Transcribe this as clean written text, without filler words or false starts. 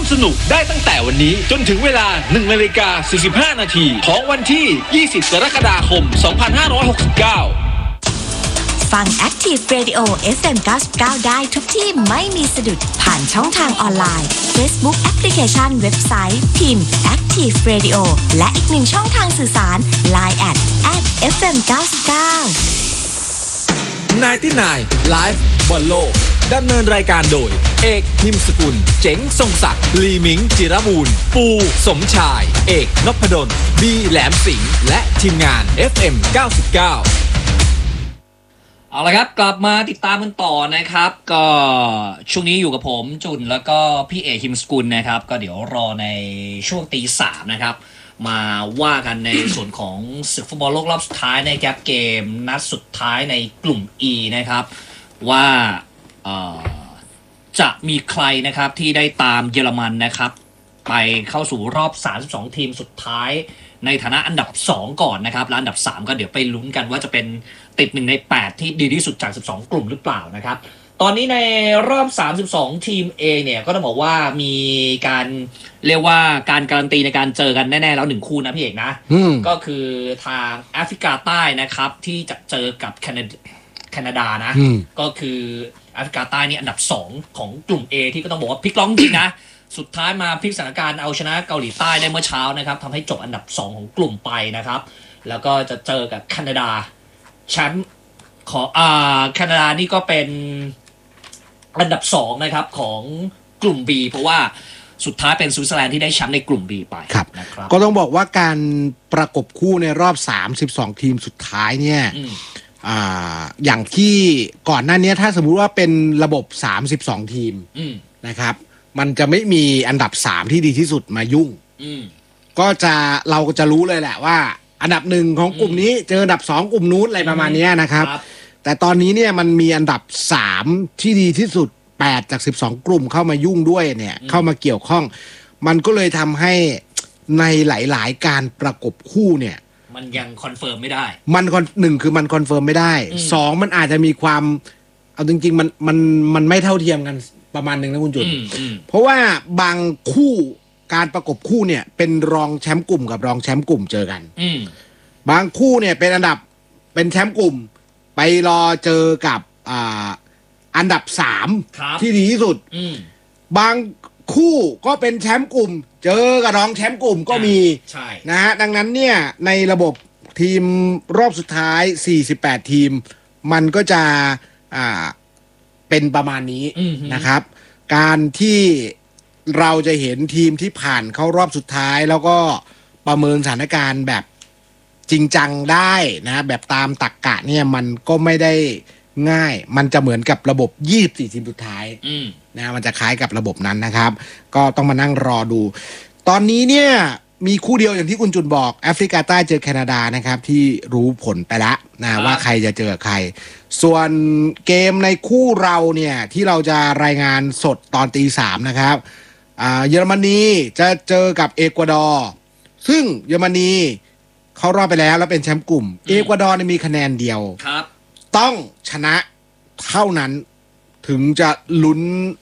สนุกได้ตั้งแต่วันนี้จนถึงเวลา 1:45 นาทีของวันที่ 20 กรกฎาคม 2569 ฟัง Active Radio FM 99 ได้ทุกที่ไม่มีสะดุดผ่านช่องทางออนไลน์ Facebook Application เว็บไซต์พิมพ์ Active Radio และอีกหนึ่งช่องทางสื่อสาร Line @FM 99 99 Live บอลโลกดำเนินรายการโดยเอกหิมสกุลเจ๋งทรงศักดิ์ลีมิงจิรบูรณ์ปูสมชายเอกนพดลบีแหลมสิงห์และทีมงาน FM 99 เอาละครับกลับมาติดตามกันต่อนะครับก็ช่วงนี้อยู่กับผมจุนแล้วก็พี่เอกหิมสกุลนะครับก็เดี๋ยวรอในช่วงตี 3นะครับมาว่ากันในส่วนของศึกฟุตบอลโลกรอบสุดท้ายในแกปเกมนัดสุดท้ายในกลุ่ม E นะครับว่าจะมีใครนะครับที่ได้ตามเยอรมันนะครับไปเข้าสู่รอบ32ทีมสุดท้ายในฐานะอันดับ2ก่อนนะครับและอันดับ3ก็เดี๋ยวไปลุ้นกันว่าจะเป็นติด1ใน8ที่ดีที่สุดจาก12กลุ่มหรือเปล่านะครับตอนนี้ในรอบ32ทีมเองเนี่ยก็ต้องบอกว่ามีการเรียกว่าการการันตีในการเจอกันแน่ๆแล้ว1คู่นะพี่เอกนะก็คือทางแอฟริกาใต้นะครับที่จะเจอกับแคนาดานะก็คือแอฟริกาใต้นี่อันดับ2ของกลุ่ม A ที่ก็ต้องบอกว่าพลิกล็อกจริงนะสุดท้ายมาพลิกสถานการณ์เอาชนะเกาหลีใต้ได้เมื่อเช้านะครับทำให้จบอันดับ2ของกลุ่มไปนะครับแล้วก็จะเจอกับแคนาดาแชมป์ของแคนาดานี่ก็เป็นอันดับ2นะครับของกลุ่ม B เพราะว่าสุดท้ายเป็นสวิตเซอร์แลนด์ที่ได้แชมป์ในกลุ่ม B ไปนะครับก็ต้องบอกว่าการประกบคู่ในรอบ32ทีมสุดท้ายเนี่ยอย่างที่ก่อนหน้านี้ถ้าสมมุติว่าเป็นระบบ32ทีมนะครับมันจะไม่มีอันดับ3ที่ดีที่สุดมายุ่งก็เราก็จะรู้เลยแหละว่าอันดับ1ของกลุ่มนี้เจออันดับ2กลุ่มนู้นอะไรประมาณนี้นะครับแต่ตอนนี้เนี่ยมันมีอันดับ3ที่ดีที่สุด8จาก12กลุ่มเข้ามายุ่งด้วยเนี่ยเข้ามาเกี่ยวข้องมันก็เลยทำให้ในหลายๆการประกบคู่เนี่ยมันยังคอนเฟิร์มไม่ได้ 1คือมันคอนเฟิร์มไม่ได้2มันอาจจะมีความเอาจริงๆมันไม่เท่าเทียมกันประมาณนึงนะคุณจุนเพราะว่าบางคู่การประกบคู่เนี่ยเป็นรองแชมป์กลุ่มกับรองแชมป์กลุ่มเจอกันบางคู่เนี่ยเป็นแชมป์กลุ่มไปรอเจอกับอันดับ3ที่ดีที่สุดบางคู่ก็เป็นแชมป์กลุ่มเจอกับรองแชมป์กลุ่มก็มีนะฮะดังนั้นเนี่ยในระบบทีมรอบสุดท้าย48ทีมมันก็จะเป็นประมาณนี้นะครับการที่เราจะเห็นทีมที่ผ่านเข้ารอบสุดท้ายแล้วก็ประเมินสถานการณ์แบบจริงจังได้นะแบบตามตรรกะเนี่ยมันก็ไม่ได้ง่ายมันจะเหมือนกับระบบ24ทีมสุดท้ายนะมันจะคล้ายกับระบบนั้นนะครับก็ต้องมานั่งรอดูตอนนี้เนี่ยมีคู่เดียวอย่างที่คุณจุนบอกแอฟริกาใต้เจอแคนาดานะครับที่รู้ผลไปแล้วนะว่าใครจะเจอใครส่วนเกมในคู่เราเนี่ยที่เราจะรายงานสดตอนตี 3นะครับเยอรมนีจะเจอกับเอกวาดอร์ซึ่งเยอรมนีเขารอบไปแล้วเป็นแชมป์กลุ่มเอกวาดอร์มีคะแนนเดียวต้องชนะเท่านั้นถึงจะลุ้น